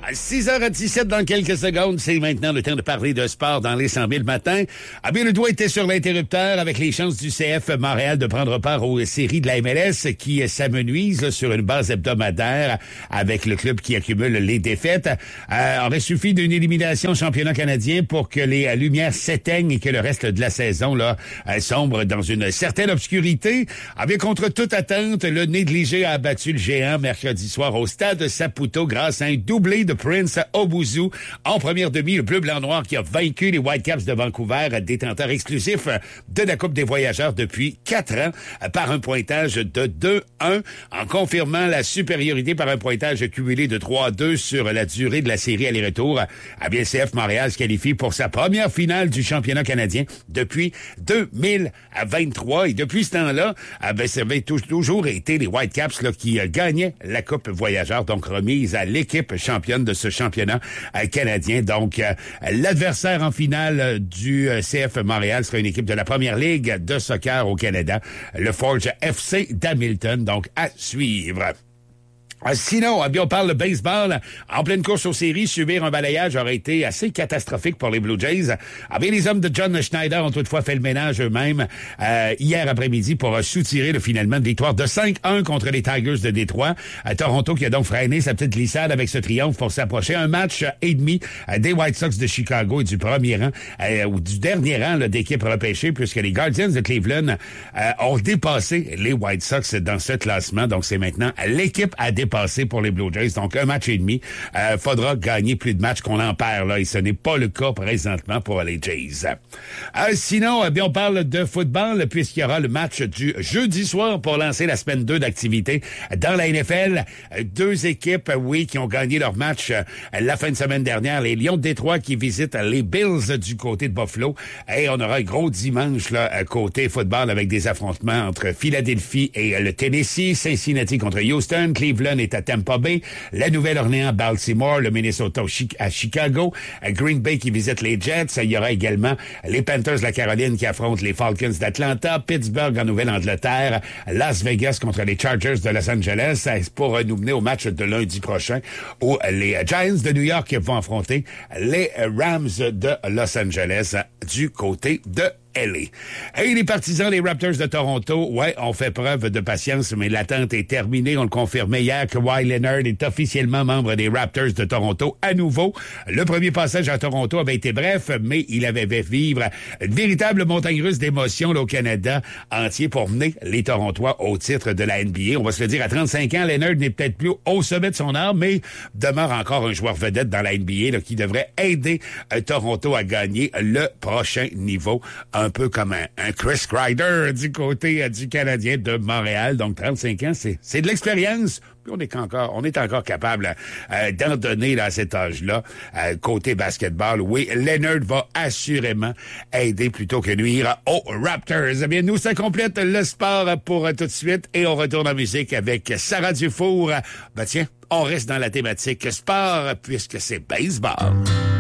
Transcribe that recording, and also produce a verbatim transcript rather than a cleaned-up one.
six heures dix-sept dans quelques secondes, c'est maintenant le temps de parler de sport dans les cent mille matins. Ah bien, le doigt était sur l'interrupteur avec les chances du C F Montréal de prendre part aux séries de la M L S qui s'amenuisent sur une base hebdomadaire avec le club qui accumule les défaites. Euh, il aurait suffi d'une élimination au championnat canadien pour que les lumières s'éteignent et que le reste de la saison là sombre dans une certaine obscurité. Ah bien, contre toute attente, le négligé a abattu le géant mercredi soir au stade Saputo grâce à un doublé de Prince Obuzu. En première demi, le bleu-blanc-noir qui a vaincu les Whitecaps de Vancouver, détenteur exclusif de la Coupe des voyageurs depuis quatre ans, par un pointage de deux un, en confirmant la supériorité par un pointage cumulé de trois à deux sur la durée de la série aller-retour. Ah bien, le C F Montréal se qualifie pour sa première finale du championnat canadien depuis deux mille vingt-trois. Et depuis ce temps-là, ah ben, ça avait toujours été les Whitecaps là, qui gagnaient la Coupe voyageur, donc remise à l'équipe championne de ce championnat euh, canadien. Donc, euh, l'adversaire en finale euh, du euh, C F Montréal sera une équipe de la Première Ligue de soccer au Canada, le Forge F C d'Hamilton. Donc, à suivre. Sinon, eh bien, on parle de baseball. En pleine course aux séries, subir un balayage aurait été assez catastrophique pour les Blue Jays. Eh bien, les hommes de John Schneider ont toutefois fait le ménage eux-mêmes euh, hier après-midi pour soutirer le finalement de victoire de cinq un contre les Tigers de Détroit. À Toronto qui a donc freiné sa petite glissade avec ce triomphe pour s'approcher un match et demi des White Sox de Chicago et du premier rang euh, ou du dernier rang là, d'équipe repêchée puisque les Guardians de Cleveland euh, ont dépassé les White Sox dans ce classement. Donc, c'est maintenant l'équipe à dépasser passé pour les Blue Jays. Donc, un match et demi. Euh, faudra gagner plus de matchs qu'on en perd, là. Et ce n'est pas le cas présentement pour les Jays. Euh, sinon, eh bien, on parle de football puisqu'il y aura le match du jeudi soir pour lancer la semaine deux d'activité dans la N F L. Deux équipes, oui, qui ont gagné leur match euh, la fin de semaine dernière. Les Lions de Détroit qui visitent les Bills du côté de Buffalo. Et on aura un gros dimanche, là, côté football avec des affrontements entre Philadelphie et le Tennessee, Cincinnati contre Houston, Cleveland est à Tampa Bay, la Nouvelle-Orléans, Baltimore, le Minnesota à Chicago, Green Bay qui visite les Jets. Il y aura également les Panthers de la Caroline qui affrontent les Falcons d'Atlanta, Pittsburgh en Nouvelle-Angleterre, Las Vegas contre les Chargers de Los Angeles pour nous mener au match de lundi prochain où les Giants de New York vont affronter les Rams de Los Angeles du côté de L A. Et les partisans des Raptors de Toronto, ouais, ont fait preuve de patience, mais l'attente est terminée. On le confirmait hier que Kawhi Leonard est officiellement membre des Raptors de Toronto à nouveau. Le premier passage à Toronto avait été bref, mais il avait fait vivre une véritable montagne russe d'émotions là, au Canada entier pour mener les Torontois au titre de la N B A. On va se le dire, à trente-cinq ans, Leonard n'est peut-être plus au sommet de son art, mais demeure encore un joueur vedette dans la N B A là, qui devrait aider euh, Toronto à gagner le prochain niveau. Un peu comme un, un Chris Kreider du côté euh, du Canadien de Montréal. Donc, trente-cinq ans, c'est, c'est de l'expérience. Puis on est encore, on est encore capable euh, d'en donner là, à cet âge-là. Euh, côté basketball, oui, Leonard va assurément aider plutôt que nuire aux Raptors. Eh bien, nous, ça complète le sport pour euh, tout de suite. Et on retourne en musique avec Sarah Dufour. Ben tiens, on reste dans la thématique sport puisque c'est baseball.